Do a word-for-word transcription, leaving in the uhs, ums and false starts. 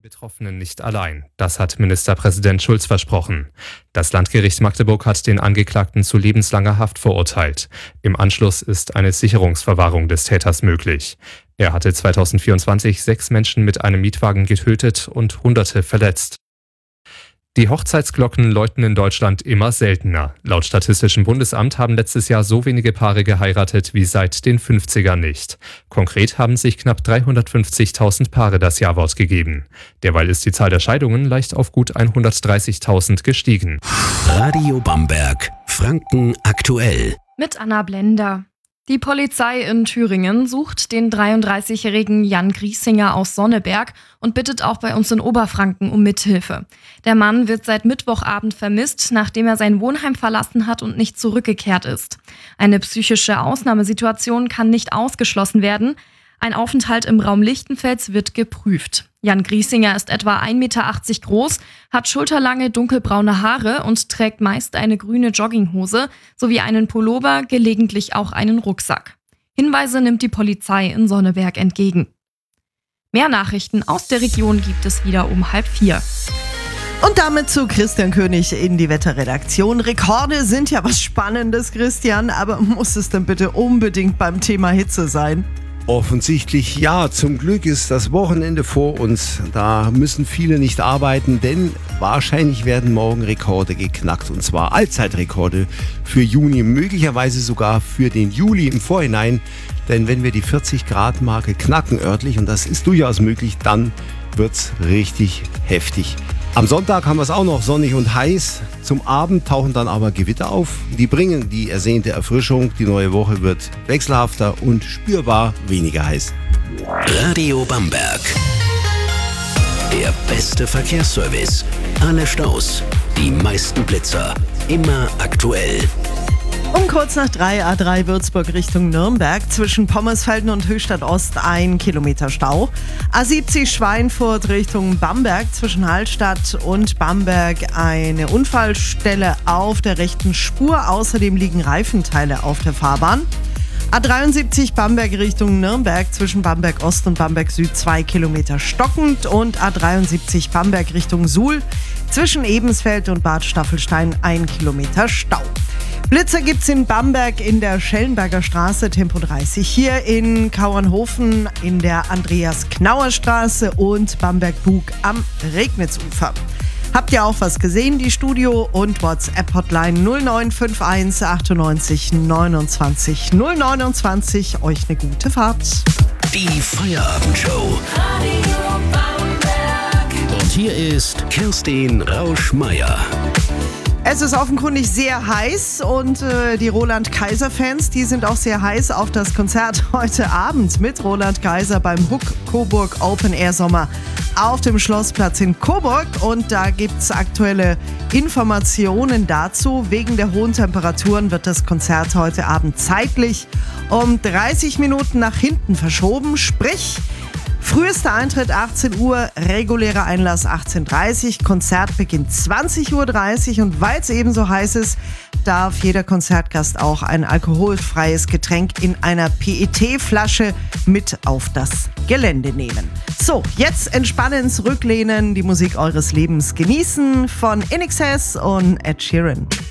Betroffenen nicht allein. Das hat Ministerpräsident Schulz versprochen. Das Landgericht Magdeburg hat den Angeklagten zu lebenslanger Haft verurteilt. Im Anschluss ist eine Sicherungsverwahrung des Täters möglich. Er hatte zweitausendvierundzwanzig sechs Menschen mit einem Mietwagen getötet und Hunderte verletzt. Die Hochzeitsglocken läuten in Deutschland immer seltener. Laut Statistischem Bundesamt haben letztes Jahr so wenige Paare geheiratet wie seit den fünfzigern nicht. Konkret haben sich knapp dreihundertfünfzigtausend Paare das Jawort gegeben. Derweil ist die Zahl der Scheidungen leicht auf gut hundertdreißigtausend gestiegen. Radio Bamberg, Franken aktuell. Mit Anna Blender. Die Polizei in Thüringen sucht den dreiunddreißigjährigen Jan Griesinger aus Sonneberg und bittet auch bei uns in Oberfranken um Mithilfe. Der Mann wird seit Mittwochabend vermisst, nachdem er sein Wohnheim verlassen hat und nicht zurückgekehrt ist. Eine psychische Ausnahmesituation kann nicht ausgeschlossen werden. Ein Aufenthalt im Raum Lichtenfels wird geprüft. Jan Griesinger ist etwa ein Meter achtzig groß, hat schulterlange dunkelbraune Haare und trägt meist eine grüne Jogginghose sowie einen Pullover, gelegentlich auch einen Rucksack. Hinweise nimmt die Polizei in Sonneberg entgegen. Mehr Nachrichten aus der Region gibt es wieder um halb vier. Und damit zu Christian König in die Wetterredaktion. Rekorde sind ja was Spannendes, Christian, aber muss es denn bitte unbedingt beim Thema Hitze sein? Offensichtlich ja. Zum Glück ist das Wochenende vor uns. Da müssen viele nicht arbeiten, denn wahrscheinlich werden morgen Rekorde geknackt. Und zwar Allzeitrekorde für Juni, möglicherweise sogar für den Juli im Vorhinein. Denn wenn wir die vierzig-Grad-Marke knacken örtlich, und das ist durchaus möglich, dann wird's richtig heftig. Am Sonntag haben wir es auch noch sonnig und heiß. Zum Abend tauchen dann aber Gewitter auf. Die bringen die ersehnte Erfrischung. Die neue Woche wird wechselhafter und spürbar weniger heiß. Radio Bamberg. Der beste Verkehrsservice. Alle Staus, die meisten Blitzer. Immer aktuell. Um kurz nach drei, A drei Würzburg Richtung Nürnberg, zwischen Pommersfelden und Höchstadt Ost ein Kilometer Stau. A siebzig Schweinfurt Richtung Bamberg, zwischen Hallstatt und Bamberg eine Unfallstelle auf der rechten Spur. Außerdem liegen Reifenteile auf der Fahrbahn. A dreiundsiebzig Bamberg Richtung Nürnberg, zwischen Bamberg Ost und Bamberg Süd zwei Kilometer stockend. Und A dreiundsiebzig Bamberg Richtung Suhl, zwischen Ebensfeld und Bad Staffelstein ein Kilometer Stau. Blitzer gibt's in Bamberg in der Schellenberger Straße, Tempo dreißig. Hier in Kauernhofen in der Andreas-Knauer-Straße und Bamberg-Bug am Regnitzufer. Habt ihr auch was gesehen? Die Studio- und WhatsApp-Hotline null neun fünf eins achtundneunzig neunundzwanzig null neunundzwanzig. Euch eine gute Fahrt. Die Feierabendshow. Radio Bamberg. Und hier ist Kerstin Rausch-Meier. Es ist offenkundig sehr heiß und äh, die Roland-Kaiser-Fans, die sind auch sehr heiß auf das Konzert heute Abend mit Roland Kaiser beim Huck Coburg Open Air Sommer auf dem Schlossplatz in Coburg. Und da gibt es aktuelle Informationen dazu. Wegen der hohen Temperaturen wird das Konzert heute Abend zeitlich um dreißig Minuten nach hinten verschoben. Sprich, frühester Eintritt achtzehn Uhr, regulärer Einlass achtzehn Uhr dreißig, Konzertbeginn zwanzig Uhr dreißig und weil es eben so heiß ist, darf jeder Konzertgast auch ein alkoholfreies Getränk in einer P E T-Flasche mit auf das Gelände nehmen. So, jetzt entspannen, zurücklehnen, die Musik eures Lebens genießen von In Excess und Ed Sheeran.